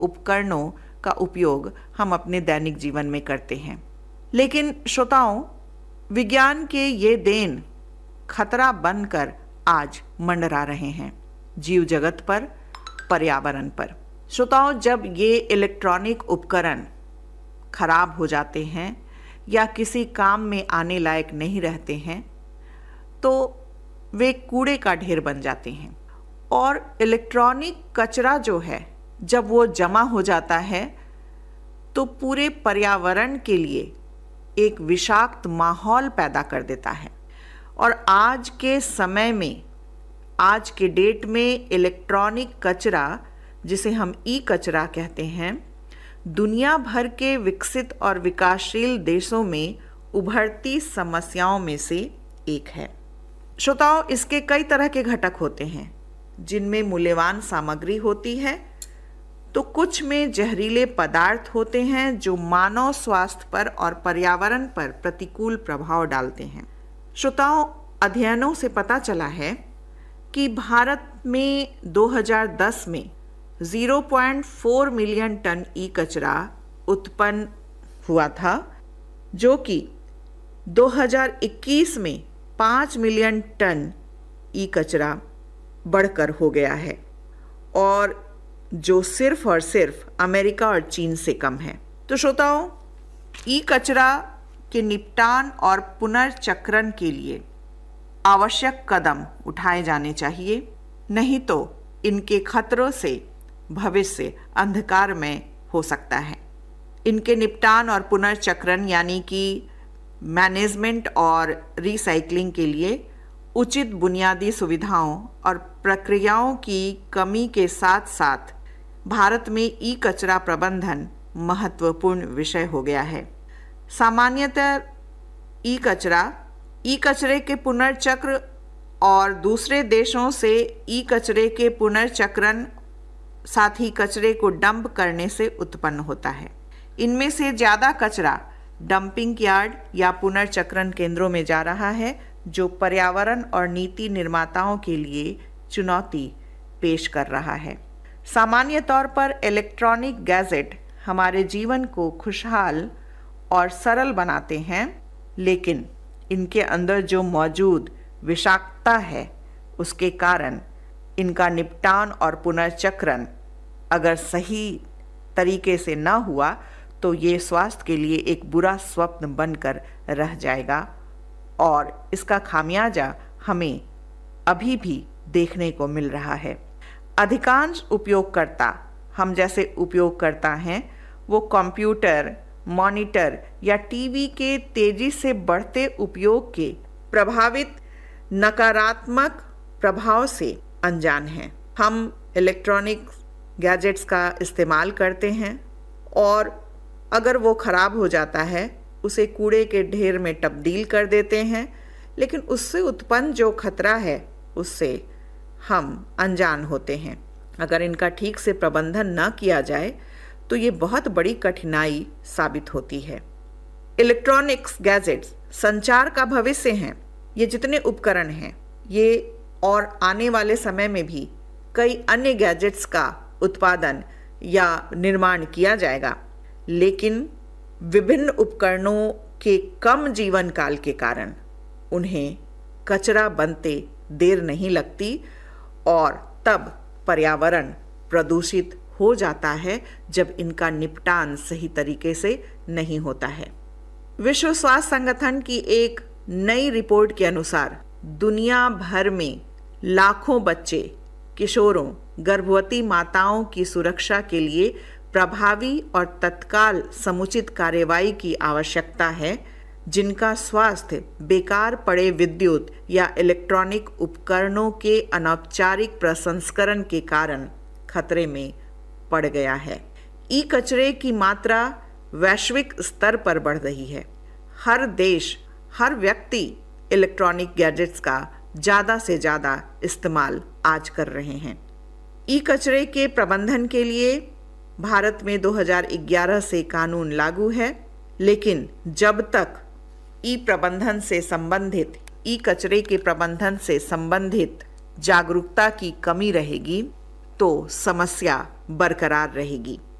उपकरणों का उपयोग हम अपने दैनिक जीवन में करते हैं। लेकिन श्रोताओं, विज्ञान के ये देन खतरा बनकर आज मंडरा रहे हैं जीव जगत पर, पर्यावरण पर। श्रोताओं, जब ये इलेक्ट्रॉनिक उपकरण खराब हो जाते हैं या किसी काम में आने लायक नहीं रहते हैं तो वे कूड़े का ढेर बन जाते हैं। और इलेक्ट्रॉनिक कचरा जो है, जब वो जमा हो जाता है तो पूरे पर्यावरण के लिए एक विषाक्त माहौल पैदा कर देता है। और आज के समय में, आज के डेट में इलेक्ट्रॉनिक कचरा, जिसे हम ई कचरा कहते हैं, दुनिया भर के विकसित और विकासशील देशों में उभरती समस्याओं में से एक है। श्रोताओं, इसके कई तरह के घटक होते हैं जिनमें मूल्यवान सामग्री होती है, तो कुछ में जहरीले पदार्थ होते हैं जो मानव स्वास्थ्य पर और पर्यावरण पर प्रतिकूल प्रभाव डालते हैं। श्रोताओं, अध्ययनों से पता चला है कि भारत में 2010 में 0.4 मिलियन टन ई कचरा उत्पन्न हुआ था, जो कि 2021 में 5 मिलियन टन ई कचरा बढ़कर हो गया है, और जो सिर्फ और सिर्फ अमेरिका और चीन से कम है। तो श्रोताओं, ई कचरा के निपटान और पुनर्चक्रण के लिए आवश्यक कदम उठाए जाने चाहिए, नहीं तो इनके खतरों से भविष्य अंधकारमय हो सकता है। इनके निपटान और पुनर्चक्रण यानी कि मैनेजमेंट और रिसाइकलिंग के लिए उचित बुनियादी सुविधाओं और प्रक्रियाओं की कमी के साथ साथ भारत में ई कचरा प्रबंधन महत्वपूर्ण विषय हो गया है। सामान्यतः ई कचरे के पुनर्चक्र और दूसरे देशों से ई कचरे के पुनर्चक्रण, साथ ही कचरे को डंप करने से उत्पन्न होता है। इनमें से ज़्यादा कचरा डंपिंग यार्ड या पुनर्चक्रण केंद्रों में जा रहा है, जो पर्यावरण और नीति निर्माताओं के लिए चुनौती पेश कर रहा है। सामान्य तौर पर इलेक्ट्रॉनिक गैजेट हमारे जीवन को खुशहाल और सरल बनाते हैं, लेकिन इनके अंदर जो मौजूद विषाक्तता है उसके कारण इनका निपटान और पुनर्चक्रण अगर सही तरीके से न हुआ तो ये स्वास्थ्य के लिए एक बुरा स्वप्न बनकर रह जाएगा, और इसका खामियाजा हमें अभी भी देखने को मिल रहा है। अधिकांश उपयोगकर्ता, हम जैसे उपयोगकर्ता हैं, वो कंप्यूटर, मॉनिटर या टीवी के तेजी से बढ़ते उपयोग के प्रभावित नकारात्मक प्रभाव से अनजान हैं। हम इलेक्ट्रॉनिक गैजेट्स का इस्तेमाल करते हैं और अगर वो ख़राब हो जाता है उसे कूड़े के ढेर में तब्दील कर देते हैं, लेकिन उससे उत्पन्न जो खतरा है उससे हम अनजान होते हैं। अगर इनका ठीक से प्रबंधन न किया जाए तो ये बहुत बड़ी कठिनाई साबित होती है। इलेक्ट्रॉनिक्स गैजेट्स संचार का भविष्य हैं। ये जितने उपकरण हैं, ये और आने वाले समय में भी कई अन्य गैजेट्स का उत्पादन या निर्माण किया जाएगा, लेकिन विभिन्न उपकरणों के कम जीवन काल के कारण उन्हें कचरा बनते देर नहीं लगती और तब पर्यावरण प्रदूषित हो जाता है जब इनका निपटान सही तरीके से नहीं होता है। विश्व स्वास्थ्य संगठन की एक नई रिपोर्ट के अनुसार दुनिया भर में लाखों बच्चे, किशोरों, गर्भवती माताओं की सुरक्षा के लिए प्रभावी और तत्काल समुचित कार्रवाई की आवश्यकता है, जिनका स्वास्थ्य बेकार पड़े विद्युत या इलेक्ट्रॉनिक उपकरणों के अनौपचारिक प्रसंस्करण के कारण खतरे में पड़ गया है। ई कचरे की मात्रा वैश्विक स्तर पर बढ़ रही है। हर देश, हर व्यक्ति इलेक्ट्रॉनिक गैजेट्स का ज़्यादा से ज़्यादा इस्तेमाल आज कर रहे हैं। ई कचरे के प्रबंधन के लिए भारत में 2011 से कानून लागू है, लेकिन जब तक ई कचरे के प्रबंधन से संबंधित जागरूकता की कमी रहेगी तो समस्या बरकरार रहेगी।